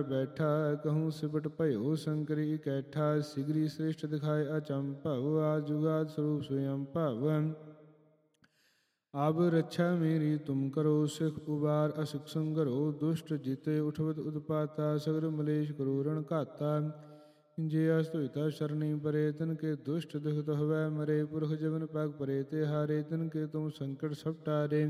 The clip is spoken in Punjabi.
ਬੈਠਾ, ਕਹੂੰ ਸਿਪਟ ਭਇਓ ਸ਼ੰਕਰੀ ਇਕੈਠਾ। ਸਿਗਰੀ ਸ੍ਰਿਸ਼ਟ ਦਿਖਾਏ ਅਚੰਭਵ, ਆਦਿ ਜੁਗਾਦਿ ਸਰੂਪ ਸਵਯੰ ਭਵ। ਅਬ ਰੱਛਾ ਮੇਰੀ ਤੁਮ ਕਰੋ, ਸਿਖ ਉਬਾਰ ਅਸਿਖ ਸੰਗਰੋ। ਦੁਸ਼ਟ ਜਿਤੇ ਉਠਵਤ ਉਤਪਾਤਾ, ਸਗਲ ਮਲੇਸ਼ ਕਰੋ ਰਣ ਘਾਤਾ। ਜੇ ਅਸਤੁਤਾ ਸ਼ਰਣੀ ਪਰੇ, ਤਿਨ ਕੇ ਦੁਸ਼ਟ ਦੁਖਤ ਹਵੈ ਮਰੇ। ਪੁਰਖ ਜਮਨ ਪਗ ਪਰੇ ਤੇ ਹਾਰੇ, ਤਿਨ ਕੇ ਤੁਮ ਸੰਕਟ ਸਭ ਟਾਰੇ।